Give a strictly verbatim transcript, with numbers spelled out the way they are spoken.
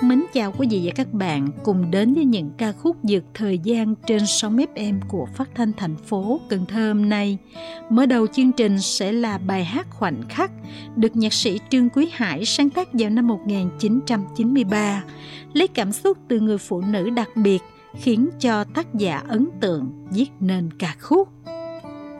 mến chào quý vị và các bạn cùng đến với những ca khúc vượt thời gian trên sóng ép em của Phát thanh thành phố Cần Thơ hôm nay. Mở đầu chương trình sẽ là bài hát Khoảnh khắc, được nhạc sĩ Trương Quý Hải sáng tác vào năm một nghìn chín trăm chín mươi ba, lấy cảm xúc từ người phụ nữ đặc biệt khiến cho tác giả ấn tượng viết nên ca khúc.